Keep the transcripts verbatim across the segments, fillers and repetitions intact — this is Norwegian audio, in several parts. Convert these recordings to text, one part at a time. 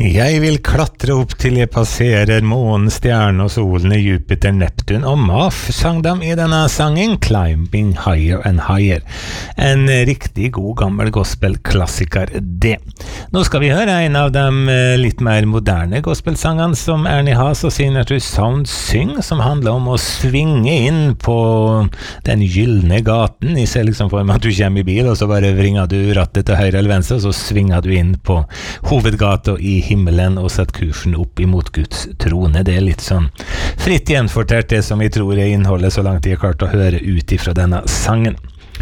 Jeg vil klatre opp til jeg passerer månen, stjernen og solen, Jupiter, Neptun og Maf, sang de i denne sangen Climbing Higher and Higher. En riktig god gammel gospelklassiker det. Nå skal vi høre en av de litt mer moderne gospelsangene som Ernie Haas og Signature Sound synger, som handler om å svinge inn på den gyllene gaten. I ser liksom for meg at du kommer i bil, og så bare vringer du rattet til høyre eller venstre, og så svinger du inn på hovedgata i himmelen og sett kursen opp imot Guds trone. Det er litt sånn fritt gjenfortert det som jeg tror er innholdet så langt jeg har klart å høre ut ifra denne sangen.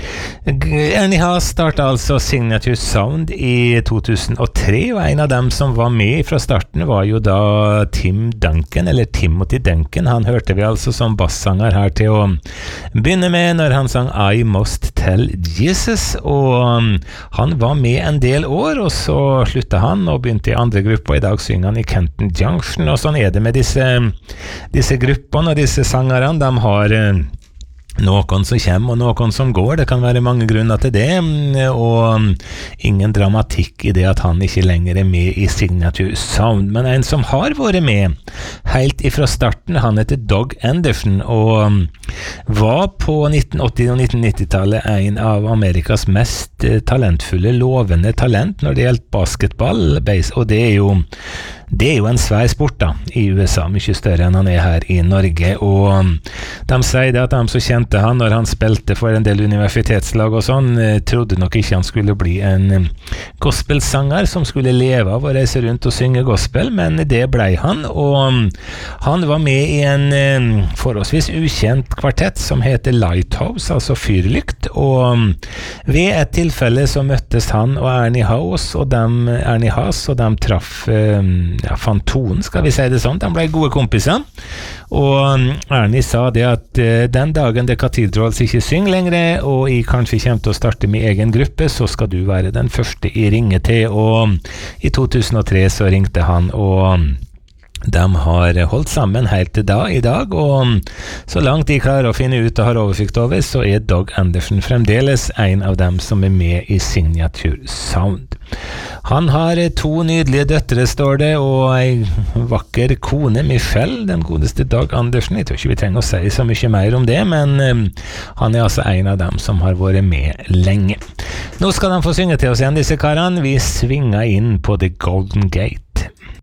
Ernie Haas startet altså Signature Sound i to tusen og tre, og en av dem som var med fra starten var jo da Tim Duncan, eller Timothy Duncan. Han hørte vi altså som bassanger her til å begynne med når han sang I Must Tell Jesus, og han var med en del år, og så sluttet han og begynte i andre grupper, og i dag synger han i Kenton Junction, og sånn er det med disse, disse gruppene og disse sangerne. De har noen som kommer og noen som går. Det kan være mange grunner til det, og ingen dramatikk i det at han ikke lenger er med i Signature Sound. Men en som har vært med helt ifra starten, han heter Doug Anderson, og var på nitten åtti- og nitten nitti-tallet en av Amerikas mest talentfulle, lovende talent når det gjelder basketball, og det er jo Det er jo en svær sport da, i U S A, mye større enn han er her i Norge, og de sier det at de som kjente han når han spilte for en del universitetslag og sånn, trodde nok ikke han skulle bli en gospelsanger som skulle leve av å reise rundt og synge gospel, men det ble han, og han var med i en forholdsvis ukjent kvartett som heter Lighthouse, altså fyrlykt, og ved et tilfelle så møttes han og Ernie Haas, og dem, Ernie Haas, og de traff ja, Fantonen, skal vi si det sånn. De ble gode kompiser, og Ernie sa det at uh, den dagen The Cathedrals ikke synger lenger, og jeg kanskje kommer til å starte min egen gruppe, så skal du være den første jeg ringer til, og i to tusen og tre så ringte han, og de har holdt sammen helt til da, i dag, og så langt de klarer å finne ut og har oversikt over, så er Doug Anderson fremdeles en av dem som er med i Signature Sound. Han har to nydelige døtre, står det, og en vakker kone, Michelle, den godeste Doug Anderson. Jeg tror ikke vi trenger å si så mye mer om det, men um, han er altså en av dem som har vært med lenge. Nå skal de få synge til oss igjen, disse karene. Vi svinger inn på The Golden Gate.